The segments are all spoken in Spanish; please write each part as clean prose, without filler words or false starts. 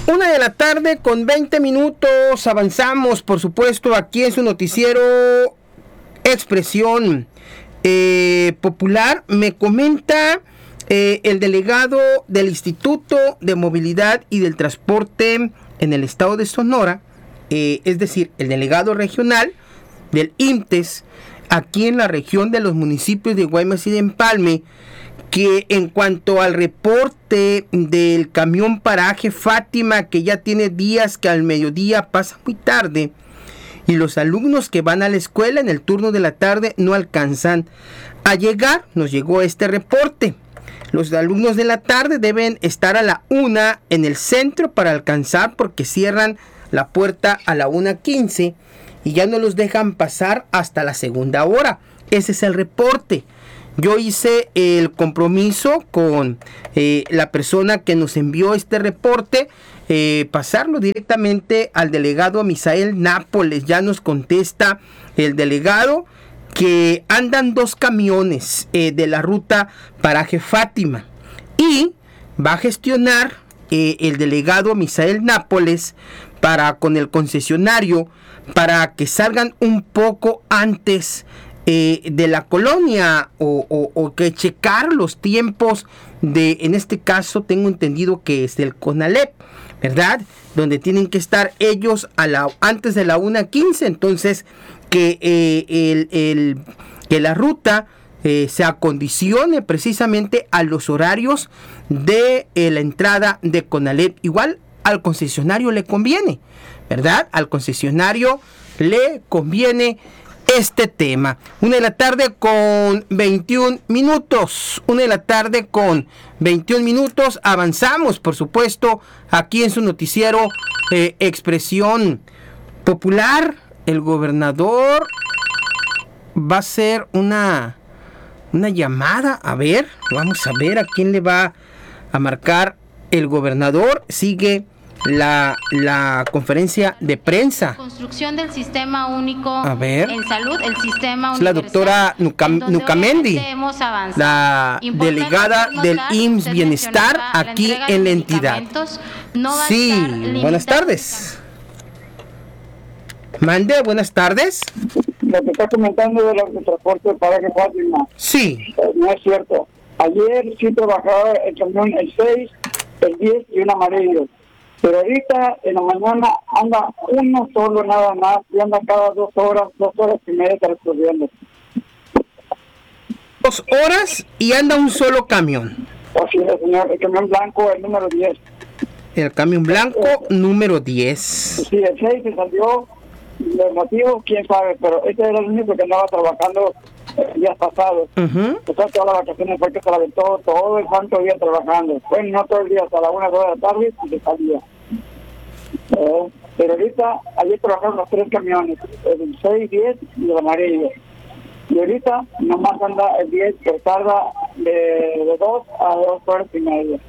1:20 avanzamos, por supuesto, aquí en su noticiero Expresión Popular. Me comenta el delegado del Instituto de Movilidad y del Transporte en el estado de Sonora, es decir, el delegado regional del IMTES, aquí en la región de los municipios de Guaymas y de Empalme, que en cuanto al reporte del camión paraje Fátima, que ya tiene días que al mediodía pasa muy tarde, y los alumnos que van a la escuela en el turno de la tarde no alcanzan a llegar, nos llegó este reporte. Los alumnos de la tarde deben estar a la 1 en el centro para alcanzar, porque cierran la puerta a la 1:15 y ya no los dejan pasar hasta la segunda hora. Ese es el reporte. Yo hice el compromiso con la persona que nos envió este reporte, pasarlo directamente al delegado Misael Nápoles. Ya nos contesta el delegado que andan 2 camiones de la ruta paraje Fátima, y va a gestionar el delegado Misael Nápoles con el concesionario para que salgan un poco antes de la colonia, o que checar los tiempos en este caso tengo entendido que es del CONALEP, ¿verdad? Donde tienen que estar ellos antes de la 1:15, entonces que la ruta se acondicione precisamente a los horarios de la entrada de CONALEP. Igual al concesionario le conviene, ¿verdad? Al concesionario le conviene este tema. 1:21 1:21 avanzamos, por supuesto, aquí en su noticiero Expresión Popular. El gobernador va a hacer una llamada. A ver, vamos a ver a quién le va a marcar el gobernador. Sigue la conferencia de prensa. Construcción del sistema único en salud, el sistema es la doctora Nucamendi, la delegada del IMSS Bienestar aquí en la entidad. Sí, buenas tardes. Mande, buenas tardes. Lo que está comentando de los de transporte para que Fátima. Sí. No es cierto. Ayer sí trabajaba el camión el 6, el 10 y un amarillo. Pero ahorita en la mañana anda uno solo nada más, y anda cada 2 horas y media recorriendo. 2 horas y anda un solo camión. Así es, señor, el camión blanco, el número 10. El camión blanco número 10. Sí, el 6 se salió, el motivo, quién sabe, pero este era el único que andaba trabajando días pasados. Entonces todas las vacaciones fue que se la aventó todo el santo día trabajando. Bueno, no todo el día, hasta la 1 o 2 de la tarde y se salía. Pero ahorita, ayer trabajaron los 3 camiones, el 6, 10 y el amarillo. Y ahorita nomás anda el 10, que tarda de 2 a 2 horas y media.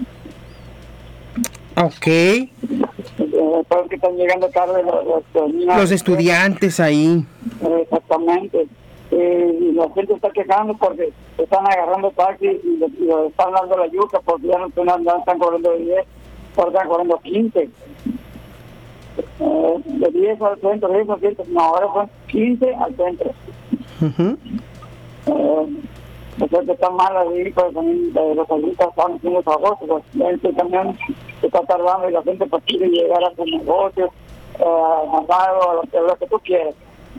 Ok. Después que están llegando tarde los estudiantes ahí. Exactamente. Y la gente está quejando porque están agarrando taxis y le están dando la yuca porque ya no están cobrando 10, ahora están cobrando 15. De 10 al centro, de 10 al centro, no, ahora son 15 al centro. Entonces está mal ahí, pues también los adultos están haciendo trabajos, este camión se está tardando y la gente pues quiere llegar a sus negocios, mandado, a lo que tú quieras.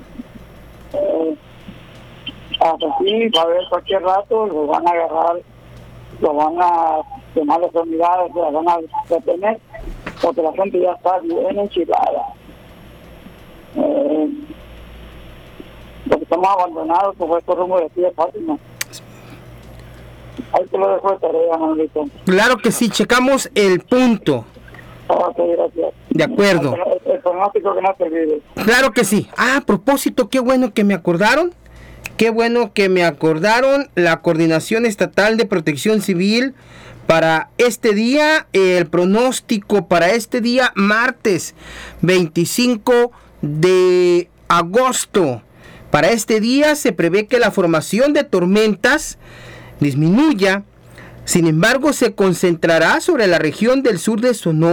Así, va a haber cualquier rato, lo van a agarrar, lo van a tomar las unidades, lo van a detener, porque la gente ya está bien enchilada. Porque estamos abandonados por estos rumbo de aquí de Fátima. Ahí te lo dejo de tarea, Manolito. Claro que sí, checamos el punto. Ok, gracias. De acuerdo. El pronóstico que no te olvides. Claro que sí. A propósito, qué bueno que me acordaron. Qué bueno que me acordaron. La Coordinación Estatal de Protección Civil para este día, el pronóstico para este día, martes 25 de agosto. Para este día se prevé que la formación de tormentas disminuya, sin embargo se concentrará sobre la región del sur de Sonora,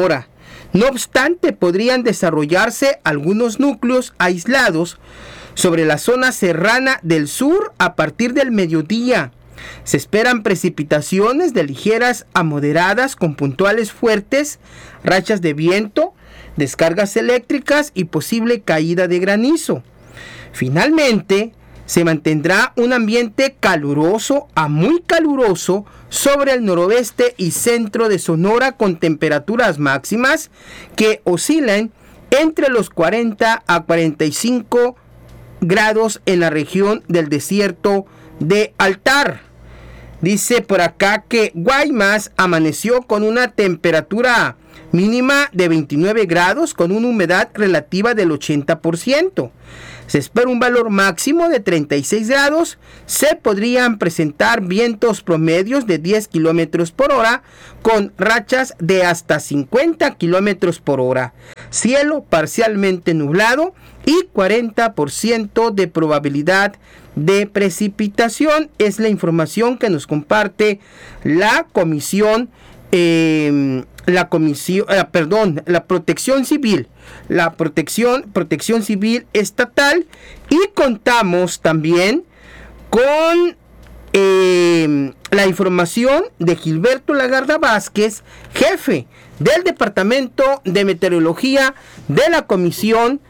No obstante, podrían desarrollarse algunos núcleos aislados sobre la zona serrana del sur a partir del mediodía. Se esperan precipitaciones de ligeras a moderadas con puntuales fuertes, rachas de viento, descargas eléctricas y posible caída de granizo. Finalmente, se mantendrá un ambiente caluroso a muy caluroso sobre el noroeste y centro de Sonora con temperaturas máximas que oscilan entre los 40 a 45 grados en la región del desierto de Altar. Dice por acá que Guaymas amaneció con una temperatura mínima de 29 grados con una humedad relativa del 80%. Se espera un valor máximo de 36 grados. Se podrían presentar vientos promedios de 10 kilómetros por hora con rachas de hasta 50 kilómetros por hora. Cielo parcialmente nublado y 40% de probabilidad de precipitación. Es la información que nos comparte la Comisión la Protección Civil, la Protección Civil Estatal, y contamos también con la información de Gilberto Lagarda Vázquez, jefe del Departamento de Meteorología de la Comisión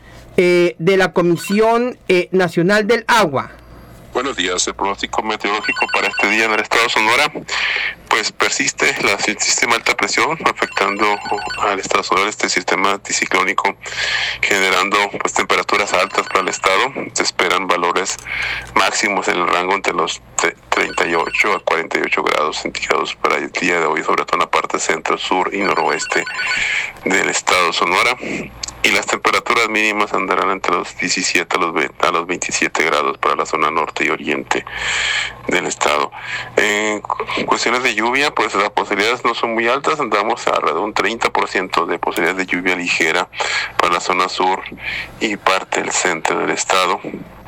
Nacional del Agua. Buenos días. El pronóstico meteorológico para este día en el estado de Sonora, pues persiste el sistema de alta presión afectando al estado de Sonora, este sistema anticiclónico, generando pues temperaturas altas para el estado. Se esperan valores máximos en el rango entre los 38 a 48 grados centígrados para el día de hoy, sobre todo en la parte centro, sur y noroeste del estado de Sonora. Y las temperaturas mínimas andarán entre los 17 a los 27 grados para la zona norte y oriente del estado. En cuestiones de lluvia, pues las posibilidades no son muy altas, andamos alrededor de un 30% de posibilidades de lluvia ligera para la zona sur y parte del centro del estado.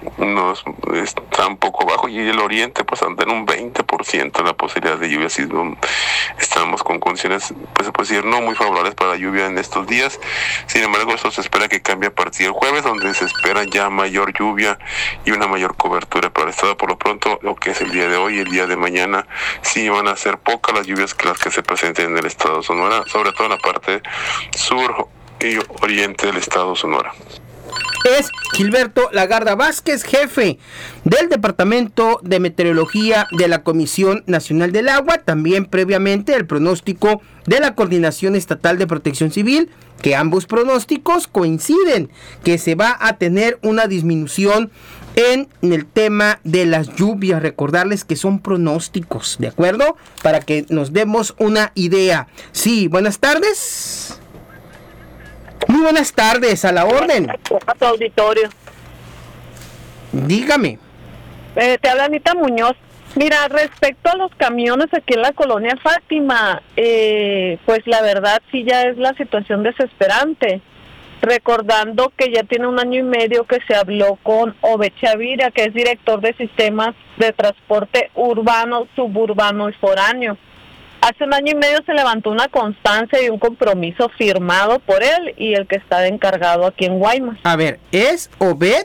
Está un poco bajo, y el oriente pues anda en un 20% la posibilidad de lluvia. Si no, estamos con condiciones, pues se puede decir, no muy favorables para la lluvia en estos días. Sin embargo, esto se espera que cambie a partir del jueves, donde se espera ya mayor lluvia y una mayor cobertura para el estado. Por lo pronto, lo que es el día de hoy y el día de mañana, sí van a ser pocas las lluvias que las que se presenten en el estado de Sonora, sobre todo en la parte sur y oriente del estado de Sonora. Es Gilberto Lagarda Vázquez, jefe del Departamento de Meteorología de la Comisión Nacional del Agua. También previamente el pronóstico de la Coordinación Estatal de Protección Civil, que ambos pronósticos coinciden que se va a tener una disminución en el tema de las lluvias. Recordarles que son pronósticos, ¿de acuerdo? Para que nos demos una idea. Sí, buenas tardes. Muy buenas tardes, a la orden. A tu auditorio. Dígame. Te habla Anita Muñoz. Mira, respecto a los camiones aquí en la colonia Fátima, pues la verdad sí ya es la situación desesperante. Recordando que ya tiene 1 año y medio que se habló con Obed Chavira, que es director de sistemas de transporte urbano, suburbano y foráneo. Hace 1 año y medio se levantó una constancia y un compromiso firmado por él y el que está de encargado aquí en Guaymas. A ver, ¿es Obed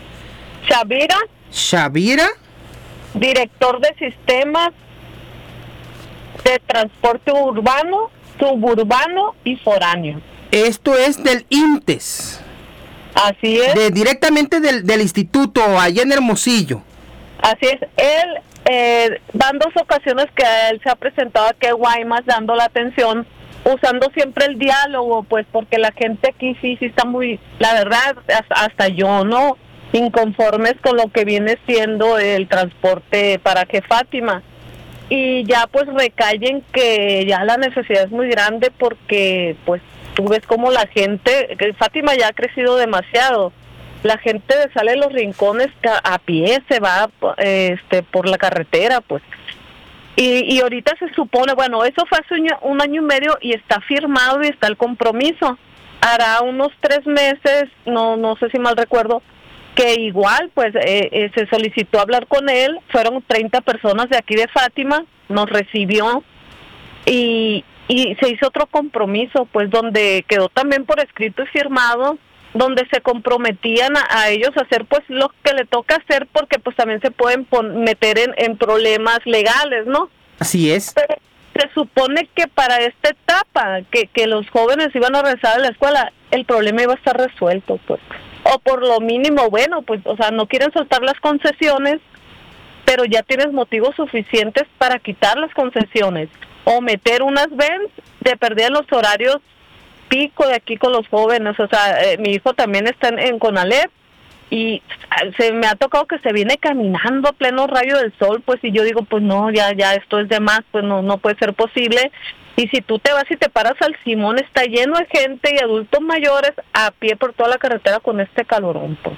Chavira? Director de sistemas de transporte urbano, suburbano y foráneo. Esto es del INTES. Así es. Directamente del instituto allá en Hermosillo. Así es. Él, van 2 ocasiones que él se ha presentado aquí a Guaymas dando la atención, usando siempre el diálogo, pues porque la gente aquí sí está muy, la verdad, hasta yo, ¿no? Inconformes con lo que viene siendo el transporte para que Fátima. Y ya pues recaen que ya la necesidad es muy grande porque pues tú ves como la gente, que Fátima ya ha crecido demasiado. La gente sale de los rincones a pie, se va por la carretera, pues. Y ahorita se supone, bueno, eso fue hace 1 año y medio y está firmado y está el compromiso. Hará unos 3 meses, no sé si mal recuerdo, que igual, pues, se solicitó hablar con él. Fueron 30 personas de aquí de Fátima, nos recibió y y se hizo otro compromiso, pues donde quedó también por escrito y firmado, donde se comprometían a ellos a hacer pues lo que le toca hacer, porque pues también se pueden meter en problemas legales, ¿no? Así es. Pero se supone que para esta etapa, que los jóvenes iban a regresar a la escuela, el problema iba a estar resuelto, pues. O por lo mínimo, bueno, pues, o sea, no quieren soltar las concesiones, pero ya tienes motivos suficientes para quitar las concesiones, o meter unas vens de perder los horarios pico de aquí con los jóvenes. O sea, mi hijo también está en Conalep, y se me ha tocado que se viene caminando a pleno rayo del sol, pues, y yo digo, pues no, ya esto es de más, pues no puede ser posible. Y si tú te vas y te paras al Simón, está lleno de gente y adultos mayores a pie por toda la carretera con este calorón, pues.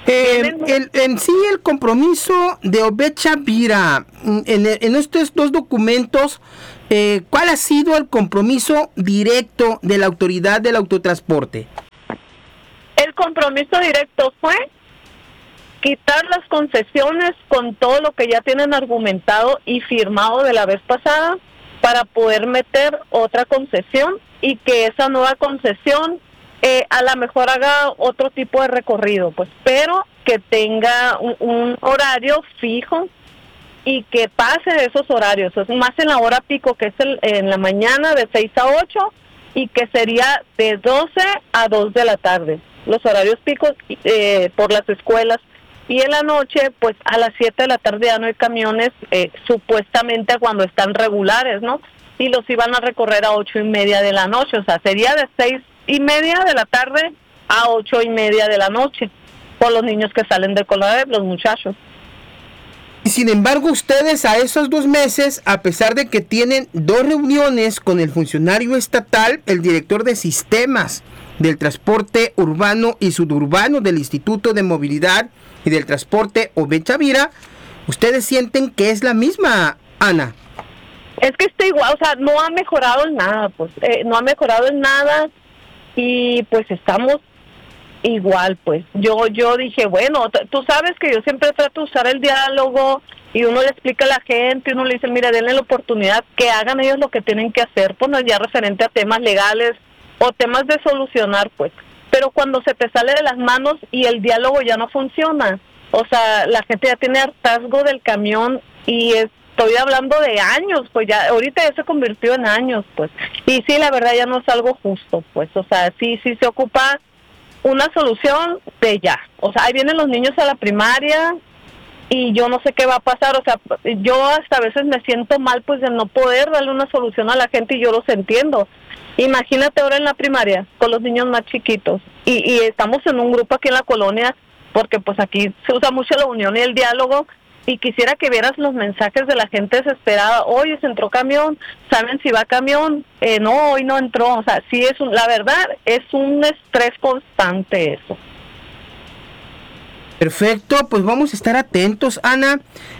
En sí, el compromiso de Obed Shavira, en estos dos documentos, ¿cuál ha sido el compromiso directo de la autoridad del autotransporte? El compromiso directo fue quitar las concesiones con todo lo que ya tienen argumentado y firmado de la vez pasada, para poder meter otra concesión, y que esa nueva concesión a lo mejor haga otro tipo de recorrido, pues, pero que tenga un horario fijo y que pase de esos horarios, es más en la hora pico, que es en la mañana de 6 a 8, y que sería de 12 a 2 de la tarde, los horarios picos por las escuelas. Y en la noche, pues a las 7 de la tarde ya no hay camiones, supuestamente cuando están regulares, ¿no? Y los iban a recorrer a 8:30 de la noche, o sea, sería de 6:30 de la tarde a 8:30 de la noche, por los niños que salen de Conalep, los muchachos. Y sin embargo, ustedes a esos 2 meses, a pesar de que tienen 2 reuniones con el funcionario estatal, el director de sistemas del transporte urbano y suburbano del Instituto de Movilidad y del Transporte, Obed Shavira, ¿ustedes sienten que es la misma, Ana? Es que está igual, o sea, no ha mejorado en nada, pues, no ha mejorado en nada, y pues estamos igual, pues. Yo dije, bueno, tú sabes que yo siempre trato de usar el diálogo, y uno le explica a la gente, uno le dice, mira, denle la oportunidad, que hagan ellos lo que tienen que hacer, pues no ya referente a temas legales o temas de solucionar, pues. Pero cuando se te sale de las manos y el diálogo ya no funciona, o sea, la gente ya tiene hartazgo del camión, y estoy hablando de años, pues ya, ahorita ya se convirtió en años, pues. Y sí, la verdad ya no es algo justo, pues, o sea, sí se ocupa una solución de ya. O sea, ahí vienen los niños a la primaria y yo no sé qué va a pasar, o sea, yo hasta a veces me siento mal, pues, de no poder darle una solución a la gente, y yo los entiendo. Imagínate ahora en la primaria, con los niños más chiquitos, y estamos en un grupo aquí en la colonia, porque pues aquí se usa mucho la unión y el diálogo, y quisiera que vieras los mensajes de la gente desesperada. Oye, se entró camión, ¿saben si va camión? No, hoy no entró. O sea, sí la verdad, es un estrés constante eso. Perfecto, pues vamos a estar atentos, Ana.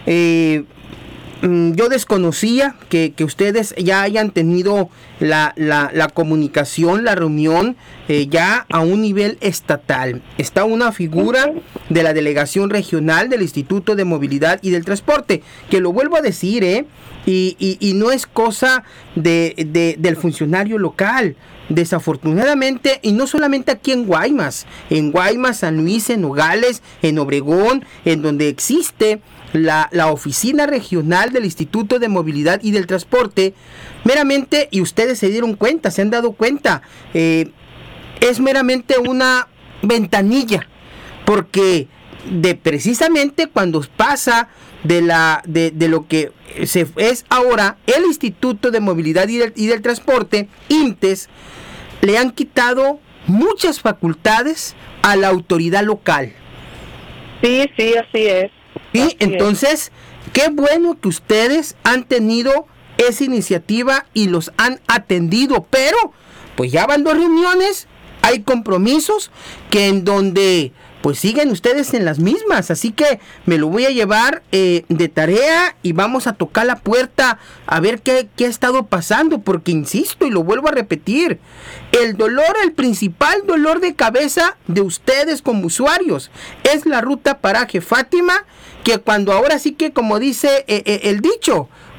Yo desconocía que ustedes ya hayan tenido la comunicación, la reunión ya a un nivel estatal. Está una figura de la delegación regional del Instituto de Movilidad y del Transporte, que lo vuelvo a decir, y no es cosa del funcionario local. Desafortunadamente, y no solamente aquí en Guaymas, San Luis, en Nogales, en Obregón, en donde existe la oficina regional del Instituto de Movilidad y del Transporte, meramente, y ustedes se dieron cuenta, se han dado cuenta, es meramente una ventanilla, porque precisamente cuando pasa de lo que es ahora el Instituto de Movilidad y del Transporte, IMTES, le han quitado muchas facultades a la autoridad local. Sí, así es. Y entonces, qué bueno que ustedes han tenido esa iniciativa y los han atendido, pero pues ya van 2 reuniones, hay compromisos que en donde pues siguen ustedes en las mismas, así que me lo voy a llevar de tarea y vamos a tocar la puerta a ver qué ha estado pasando, porque insisto y lo vuelvo a repetir, el principal dolor de cabeza de ustedes como usuarios es la ruta Paraje Fátima, que cuando ahora sí que, como dice el dicho,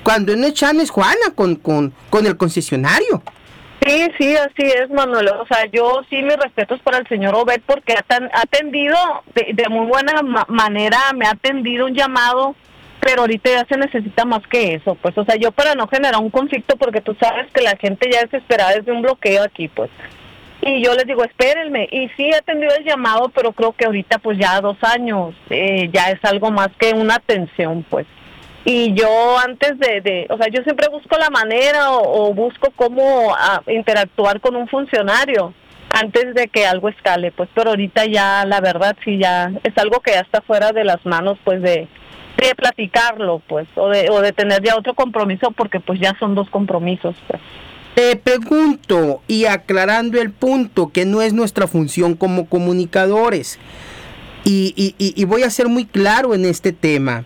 cuando no es Chana es Juana con el concesionario. Sí, así es, Manuel. O sea, yo sí, mis respetos para el señor Obed, porque ha atendido de muy buena manera, me ha atendido un llamado, pero ahorita ya se necesita más que eso, pues. O sea, yo para no generar un conflicto, porque tú sabes que la gente ya es desesperada desde un bloqueo aquí, pues. Y yo les digo, espérenme. Y sí he atendido el llamado, pero creo que ahorita, pues ya 2 años, ya es algo más que una atención, pues. Y yo antes o sea, yo siempre busco la manera o busco cómo interactuar con un funcionario antes de que algo escale, pues, pero ahorita ya, la verdad, sí, ya es algo que ya está fuera de las manos, pues, de platicarlo, pues, o de tener ya otro compromiso, porque pues ya son 2 compromisos, pues. Te pregunto, y aclarando el punto, que no es nuestra función como comunicadores, y voy a ser muy claro en este tema.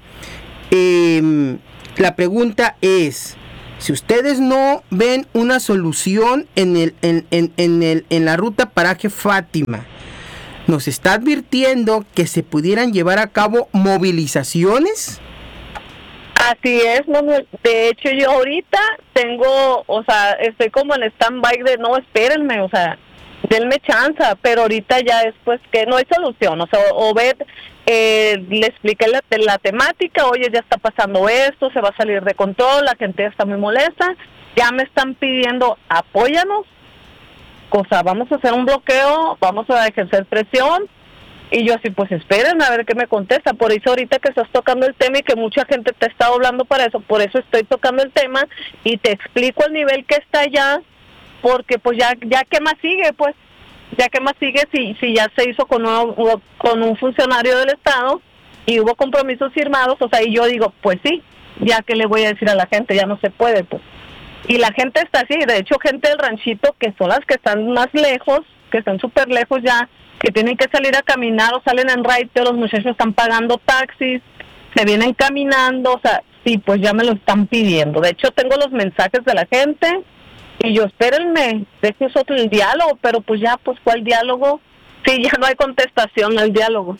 La pregunta es, si ustedes no ven una solución en la ruta Paraje Fátima, nos está advirtiendo que se pudieran llevar a cabo movilizaciones. Así es, Manuel. De hecho, yo ahorita estoy como en stand-by de no, espérenme, o sea, denme chance, pero ahorita ya es pues que no hay solución. O sea, Obed, le expliqué la temática, oye, ya está pasando esto, se va a salir de control, la gente está muy molesta, ya me están pidiendo, apóyanos, o sea, vamos a hacer un bloqueo, vamos a ejercer presión, y yo así, pues esperen a ver qué me contesta. Por eso ahorita que estás tocando el tema y que mucha gente te está hablando para eso, por eso estoy tocando el tema y te explico el nivel que está ya, porque pues ya qué más sigue, pues. Ya que más sigue si ya se hizo con un funcionario del Estado y hubo compromisos firmados, o sea, y yo digo, pues sí, ya que le voy a decir a la gente, ya no se puede, pues. Y la gente está así, de hecho, gente del ranchito, que son las que están más lejos, que están súper lejos ya, que tienen que salir a caminar o salen en ride, los muchachos están pagando taxis, se vienen caminando, o sea, sí, pues ya me lo están pidiendo. De hecho, tengo los mensajes de la gente. Y yo, espérenme, deje otro el diálogo, pero pues ya, pues, ¿cuál diálogo? Sí, ya no hay contestación al diálogo.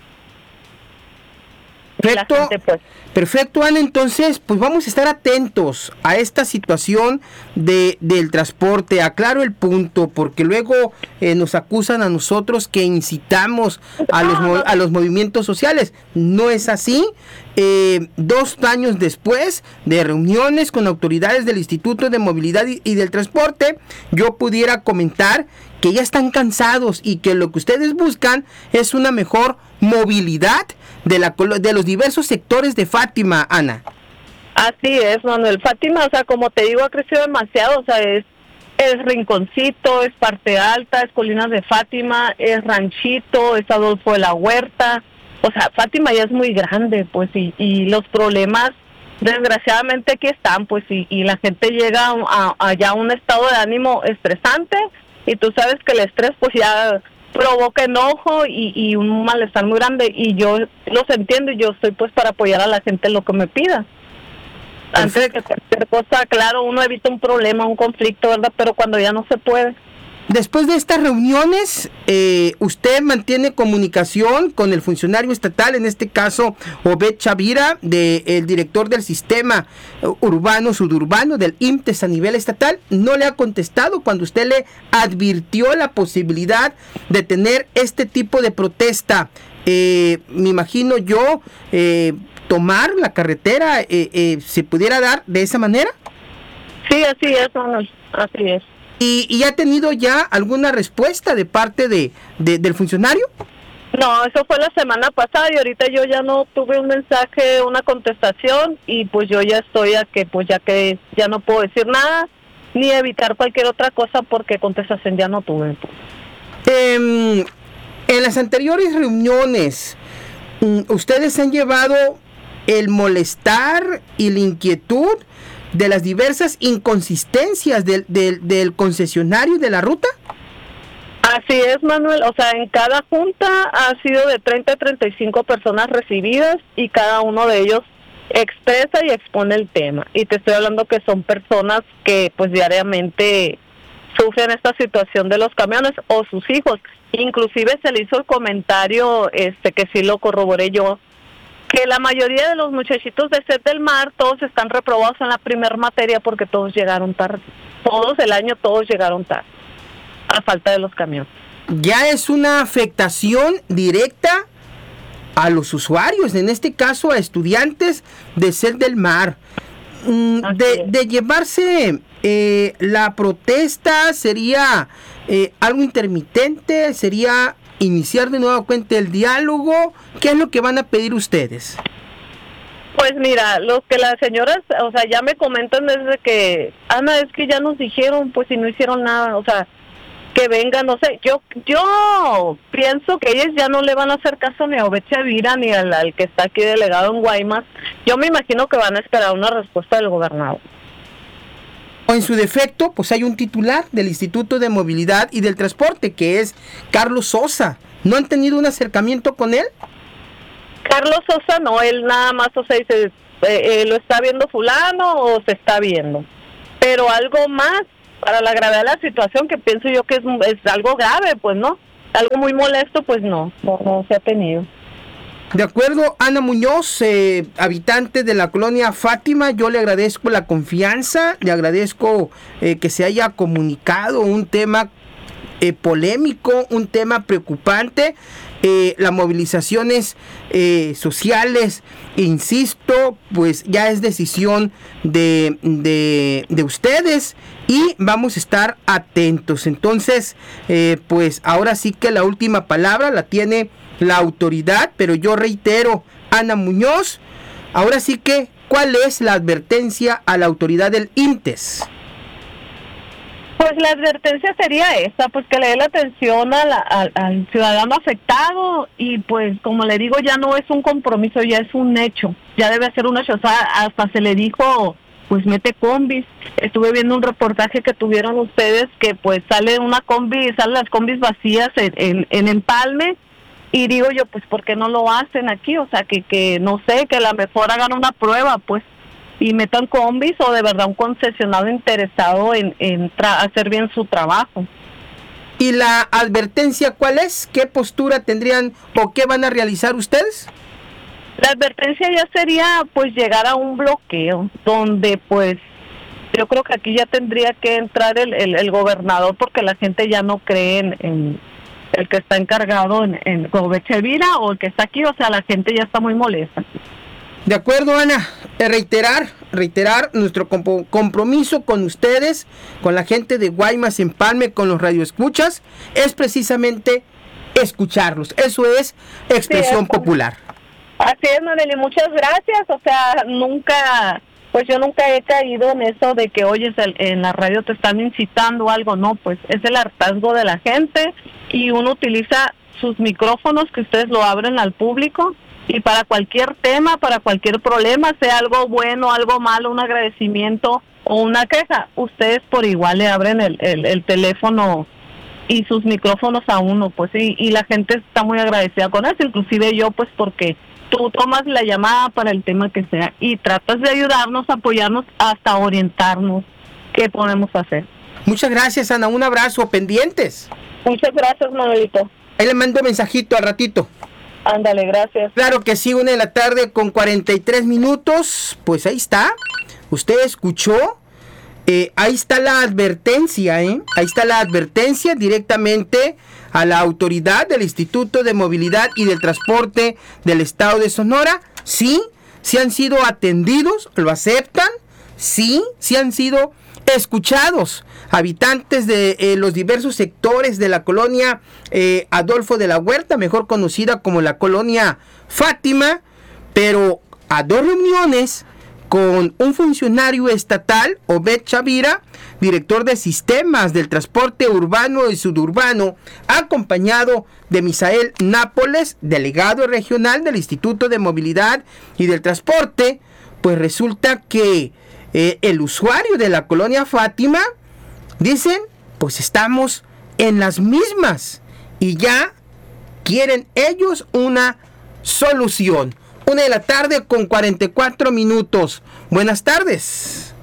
Perfecto, gente, pues. Perfecto, Ana, entonces, pues vamos a estar atentos a esta situación del transporte. Aclaro el punto, porque luego nos acusan a nosotros que incitamos a los movimientos sociales. No es así. 2 años después de reuniones con autoridades del Instituto de Movilidad y del Transporte, yo pudiera comentar que ya están cansados y que lo que ustedes buscan es una mejor movilidad de los diversos sectores de Fátima, Ana. Así es, Manuel. Fátima, o sea, como te digo, ha crecido demasiado, o sea, es Rinconcito, es Parte Alta, es Colinas de Fátima, es Ranchito, es Adolfo de la Huerta. O sea, Fátima ya es muy grande, pues, y los problemas, desgraciadamente, aquí están, pues, y la gente llega allá a un estado de ánimo estresante, y tú sabes que el estrés, pues, ya provoca enojo y un malestar muy grande, y yo los entiendo, y yo estoy, pues, para apoyar a la gente en lo que me pida. Antes de que cualquier cosa, claro, uno evita un problema, un conflicto, ¿verdad? Pero cuando ya no se puede. Después de estas reuniones, usted mantiene comunicación con el funcionario estatal, en este caso Obed Chavira, el director del sistema urbano suburbano del IMTES a nivel estatal. ¿No le ha contestado cuando usted le advirtió la posibilidad de tener este tipo de protesta? Me imagino yo, tomar la carretera, ¿se pudiera dar de esa manera? Sí, así es, Manuel, así es. ¿Y ha tenido ya alguna respuesta de parte del funcionario? No, eso fue la semana pasada y ahorita yo ya no tuve un mensaje, una contestación, y pues yo ya estoy que ya no puedo decir nada ni evitar cualquier otra cosa porque contestación ya no tuve. En las anteriores reuniones, ¿ustedes han llevado el molestar y la inquietud de las diversas inconsistencias del concesionario de la ruta? Así es, Manuel. O sea, en cada junta ha sido de 30 a 35 personas recibidas y cada uno de ellos expresa y expone el tema. Y te estoy hablando que son personas que pues diariamente sufren esta situación de los camiones o sus hijos. Inclusive se le hizo el comentario que sí lo corroboré yo, que la mayoría de los muchachitos de Set del Mar, todos están reprobados en la primera materia porque todos llegaron tarde. Todos el año, todos llegaron tarde, a falta de los camiones. Ya es una afectación directa a los usuarios, en este caso a estudiantes de Set del Mar. De llevarse la protesta, ¿sería algo intermitente? ¿Sería iniciar de nueva cuenta el diálogo? ¿Qué es lo que van a pedir ustedes? Pues mira, lo que las señoras, o sea, ya me comentan desde que, Ana, es que ya nos dijeron, pues si no hicieron nada, o sea, que vengan, no sé, yo pienso que ellos ya no le van a hacer caso ni a Obed Chavira ni al que está aquí delegado en Guaymas. Yo me imagino que van a esperar una respuesta del gobernador. O en su defecto, pues hay un titular del Instituto de Movilidad y del Transporte, que es Carlos Sosa. ¿No han tenido un acercamiento con él? Carlos Sosa no, él nada más, o sea, dice, ¿lo está viendo fulano o se está viendo? Pero algo más, para la gravedad de la situación, que pienso yo que es algo grave, pues no, algo muy molesto, pues no se ha tenido. De acuerdo, Ana Muñoz, habitante de la colonia Fátima, yo le agradezco la confianza, le agradezco que se haya comunicado un tema polémico, un tema preocupante. Las movilizaciones sociales, insisto, pues ya es decisión de ustedes y vamos a estar atentos. Entonces, pues ahora sí que la última palabra la tiene la autoridad, pero yo reitero, Ana Muñoz, ahora sí que, ¿cuál es la advertencia a la autoridad del INTES? Pues la advertencia sería esta, pues que le dé la atención al ciudadano afectado y pues como le digo, ya no es un compromiso, ya es un hecho, ya debe ser un hecho, o sea, hasta se le dijo, pues mete combis. Estuve viendo un reportaje que tuvieron ustedes que pues salen las combis vacías en Empalme y digo yo, pues ¿por qué no lo hacen aquí? O sea, que no sé, que a lo mejor hagan una prueba, pues, y metan combis o de verdad un concesionado interesado en hacer bien su trabajo. ¿Y la advertencia cuál es? ¿Qué postura tendrían o qué van a realizar ustedes? La advertencia ya sería pues llegar a un bloqueo donde pues yo creo que aquí ya tendría que entrar el gobernador porque la gente ya no cree en el que está encargado en Obed Chavira o el que está aquí, o sea, la gente ya está muy molesta. De acuerdo, Ana, reiterar nuestro compromiso con ustedes, con la gente de Guaymas, Empalme, con los radioescuchas, es precisamente escucharlos. Eso es expresión popular. Así es, Maneli, muchas gracias. O sea, yo nunca he caído en eso de que, oyes, en la radio te están incitando algo, no, pues es el hartazgo de la gente y uno utiliza sus micrófonos que ustedes lo abren al público. Y para cualquier tema, para cualquier problema, sea algo bueno, algo malo, un agradecimiento o una queja, ustedes por igual le abren el teléfono y sus micrófonos a uno, pues, y la gente está muy agradecida con eso, inclusive yo, pues, porque tú tomas la llamada para el tema que sea y tratas de ayudarnos, apoyarnos, hasta orientarnos qué podemos hacer. Muchas gracias, Ana, un abrazo, pendientes. Muchas gracias, Manuelito. Ahí le mando un mensajito al ratito. Ándale, gracias. Claro que sí, 1:43 con 43 minutos. Pues ahí está. Usted escuchó. Ahí está la advertencia, Ahí está la advertencia directamente a la autoridad del Instituto de Movilidad y del Transporte del Estado de Sonora. Sí han sido atendidos, lo aceptan. Sí han sido escuchados. Habitantes de los diversos sectores de la colonia Adolfo de la Huerta, mejor conocida como la colonia Fátima, pero a 2 reuniones con un funcionario estatal, Obed Chavira, director de sistemas del transporte urbano y suburbano, acompañado de Misael Nápoles, delegado regional del Instituto de Movilidad y del Transporte. Pues resulta que el usuario de la colonia Fátima dicen, pues estamos en las mismas y ya quieren ellos una solución. 1:00 con 44 minutos. Buenas tardes.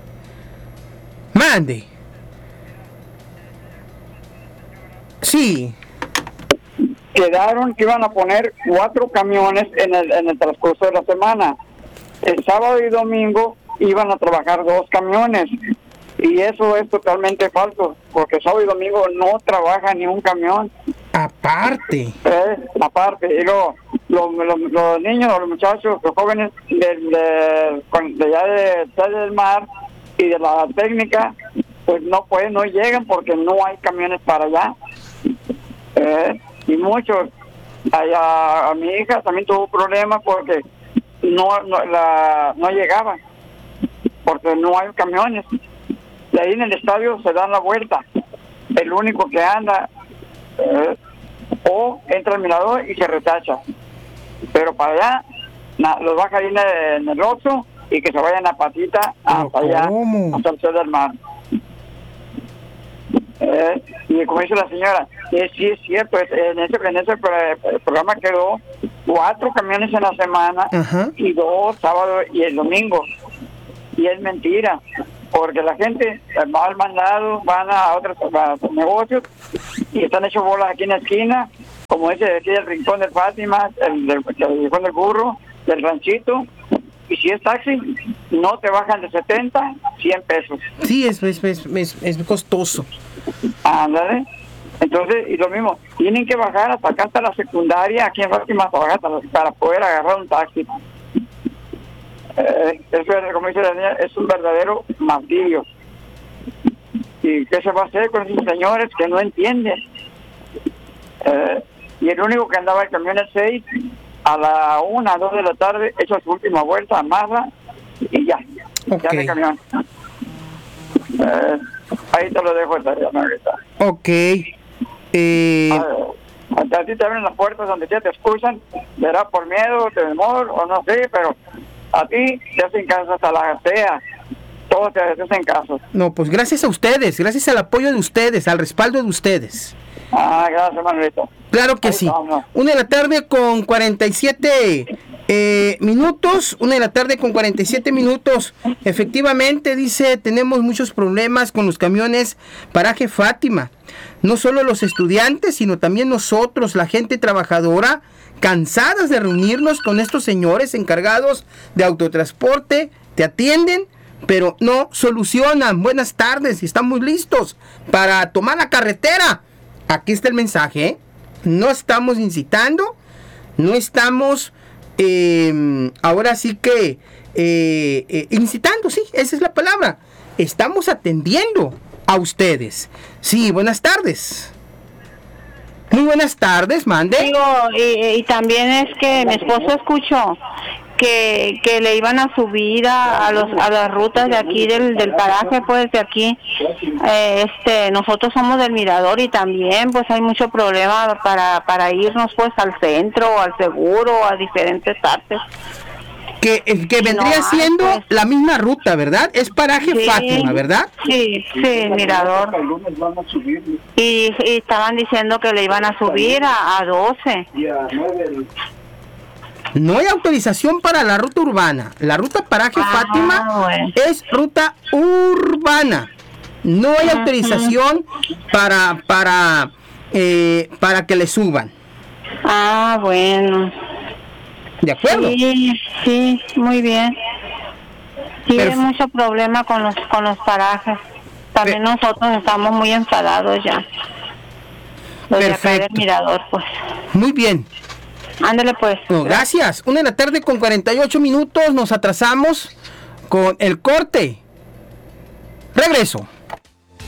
Mande. Sí. quedaron que iban a poner 4 camiones en el transcurso de la semana. El sábado y domingo iban a trabajar 2 camiones. Y eso es totalmente falso, porque sábado y domingo no trabaja ni un camión. Aparte. Aparte. Y luego, los niños, los muchachos, los jóvenes de allá del mar y de la técnica, pues no llegan porque no hay camiones para allá. Y muchos, a mi hija también tuvo problemas porque no llegaban, porque no hay camiones. De ahí en el estadio se dan la vuelta. El único que anda o entra al mirador y se retacha. Pero para allá los baja ahí en el Oxxo y que se vayan a patita hasta allá, hasta el sur del mar. Y como dice la señora, sí es cierto, en ese programa quedó 4 camiones en la semana. Ajá. Y 2 sábado y el domingo. Y es mentira, porque la gente va al mandado, van a otros negocios y están hechos bolas aquí en la esquina, como decía el rincón del Fátima, el rincón del burro, del ranchito. Y si es taxi, no te bajan de 70, 100 pesos. Sí, es costoso. Ándale. Entonces, y lo mismo, tienen que bajar hasta acá, hasta la secundaria, aquí en Fátima, para poder agarrar un taxi. Eso, como dice la niña, es un verdadero martirio. ¿Y qué se va a hacer con esos señores que no entienden? Y el único que andaba el camión es 6, a la 1, 2 de la tarde, hecho su última vuelta, amarra y ya. Okay. Ya el camión. Ahí te lo dejo esta ahorita. Ok. A ti te abren las puertas donde ya te escuchan, será por miedo, temor o no sé, pero a ti te hacen caso hasta la gatea. Todos te hacen caso. No, pues gracias a ustedes, gracias al apoyo de ustedes, al respaldo de ustedes. Gracias, Manuelito. Claro que Ahí sí. estamos. 1 de la tarde con 47 minutos. 1 de la tarde con 47 minutos. Efectivamente, dice, tenemos muchos problemas con los camiones paraje Fátima. No solo los estudiantes, sino también nosotros, la gente trabajadora, cansadas de reunirnos con estos señores encargados de autotransporte. Te atienden, pero no solucionan. Buenas tardes, y están muy listos para tomar la carretera. Aquí está el mensaje, ¿eh? No estamos incitando, no estamos ahora sí que incitando, sí, esa es la palabra. Estamos atendiendo a ustedes. Sí, buenas tardes. Muy buenas tardes, mande. Digo, y también es que mi esposo escuchó que le iban a subir a las rutas de aquí del paraje, pues de aquí. Nosotros somos del Mirador y también pues hay mucho problema para irnos pues al centro, al seguro, a diferentes partes. Que vendría siendo pues la misma ruta, ¿verdad? Es paraje Fátima, ¿verdad? Sí, Mirador. Y estaban diciendo que le iban a subir a 12. No hay autorización para la ruta urbana. La ruta paraje Fátima es ruta urbana. No hay autorización para que le suban. Bueno. ¿De acuerdo? Sí, muy bien. Sí, hay mucho problema con los parajes. También nosotros estamos muy enfadados ya. Los de acá del Mirador, pues. Muy bien. Ándale, pues. No, gracias. 1 de la tarde con 48 minutos. Nos atrasamos con el corte. Regreso.